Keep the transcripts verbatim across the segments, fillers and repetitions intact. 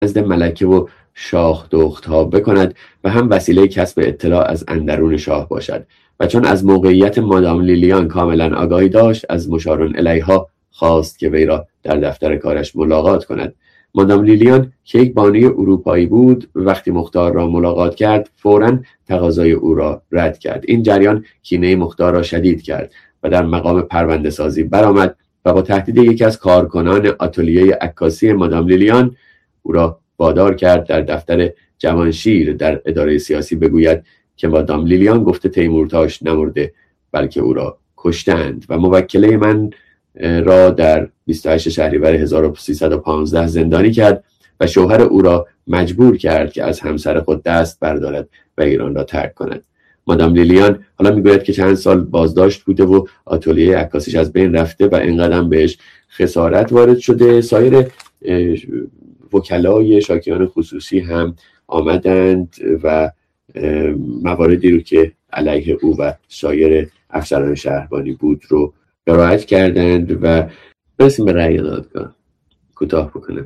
نزد ملکه و شاه دختها بکند و هم وسیله کسب اطلاع از اندرون شاه باشد. و چون از موقعیت مادام لیلیان کاملا آگاهی داشت، از مشارون الیها خواست که وی را در دفتر کارش ملاقات کند. مادام لیلیان که یک بانوی اروپایی بود، وقتی مختار را ملاقات کرد فوراً تقاضای او را رد کرد. این جریان کینه مختار را شدید کرد و در مقام پرونده سازی برآمد و با تهدید یکی از کارکنان آتلیه عکاسی مادام لیلیان او را وادار کرد در دفتر جوانشیر در اداره سیاسی بگوید که مادام لیلیان گفته تیمورتاش نمرده بلکه او را کشتند و موکله من را در بیست و هشتم شهریور هزار و سیصد و پانزده زندانی کرد و شوهر او را مجبور کرد که از همسر خود دست بردارد و ایران را ترک کند. مادام لیلیان حالا میگوید که چند سال بازداشت بوده و آتلیه عکاسیش از بین رفته و اینقدر بهش خسارت وارد شده. سایر وکلای شاکیان خصوصی هم آمدند و مواردی رو که علیه او و سایر افسران شهربانی بود رو قرائت کردند و برسیم به رأی دادگاه. کوتاه بکنم.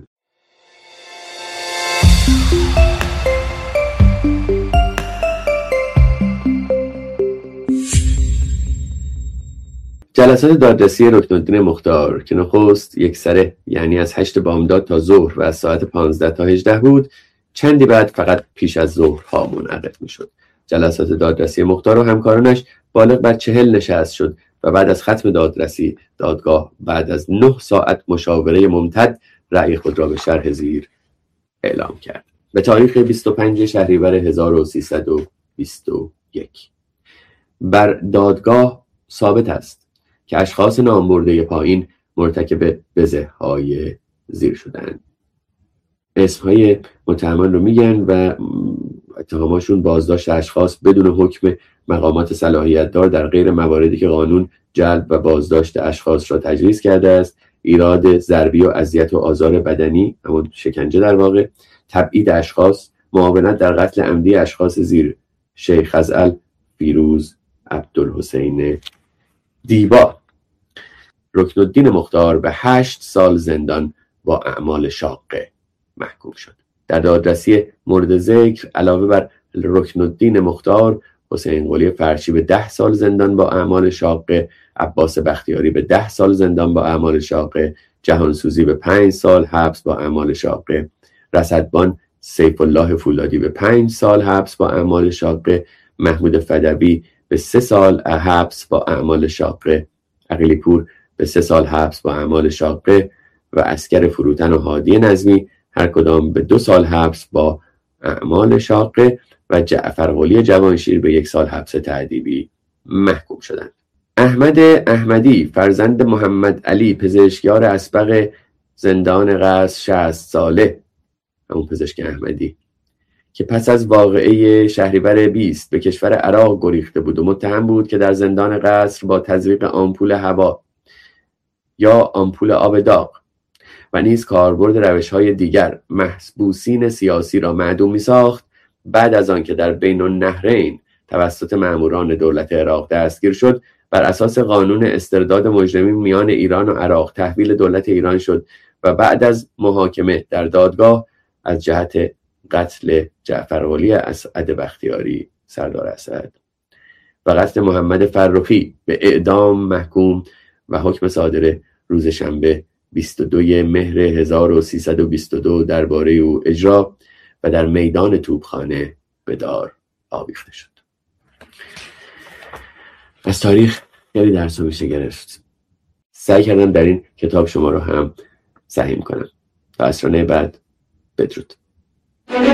جلسات دادرسی رکنالدین مختار که نخست یک سره یعنی از هشت بامداد تا ظهر و از ساعت پانزده تا هجده بود، چندی بعد فقط پیش از ظهرها منعقد می شد. جلسات دادرسی مختار و همکارانش بالغ بر چهل نشست شد و بعد از ختم دادرسی دادگاه بعد از نه ساعت مشاوره ممتد رأی خود را به شرح زیر اعلام کرد. به تاریخ بیست و پنجم شهریور هزار و سیصد و بیست و یک بر دادگاه ثابت است که اشخاص نامبرده پایین مرتکب بزه‌های زیر شدند. اسمهای متهمان رو میگن و اتهاماشون بازداشت اشخاص بدون حکم مقامات صلاحیت دار در غیر مواردی که قانون جلب و بازداشت اشخاص را تجویز کرده است، ایراد ضربی و اذیت و آزار بدنی، همون شکنجه در واقع، تبعید اشخاص، معاونت در قتل عمدی اشخاص زیر شیخ خزعل فیروز عبدالحسین دیبا. رکنالدین مختار به هشت سال زندان با اعمال شاقه محکوم شد. در دادرسی مورد ذکر علاوه بر رکنالدین مختار، حسین قلی فرشی به ده سال زندان با اعمال شاقه، عباس بختیاری به ده سال زندان با اعمال شاقه، جهانسوزی به پنج سال حبس با اعمال شاقه، رصدبان سیف الله فولادی به پنج سال حبس با اعمال شاقه، محمود فدوی به سه سال حبس با اعمال شاقه، عقیلی پور به سه سال حبس با اعمال شاقه و اسکر فروتن و هادی نظمی هر کدام به دو سال حبس با اعمال شاقه و جعفر قلی جوانشیر به یک سال حبس تأدیبی محکوم شدند. احمد احمدی فرزند محمد علی پزشکیار اسبق زندان قصر شصت ساله، همون پزشک احمدی که پس از واقعه شهریور بیست به کشور عراق گریخته بود و متهم بود که در زندان قصر با تزریق آمپول هوا یا آمپول آب داغ و نیز کاربرد روش‌های دیگر محبوسین سیاسی را معدوم می‌ساخت، بعد از آن که در بین النهرین توسط مأموران دولت عراق دستگیر شد، بر اساس قانون استرداد مجرمین میان ایران و عراق تحویل دولت ایران شد و بعد از محاکمه در دادگاه از جهت قتل جعفر قلی اسعد بختیاری سردار اسد و قتل محمد فرخی به اعدام محکوم و حکم صادر روز شنبه بیست و دوم مهر هزار و سیصد و بیست و دو درباره او اجرا و در میدان توپخانه به دار آویخته شد. از تاریخ خیلی درس میشه گرفت. سعی کردم در این کتاب شما رو هم سهیم کنم. تا عصرانه بعد بدرود.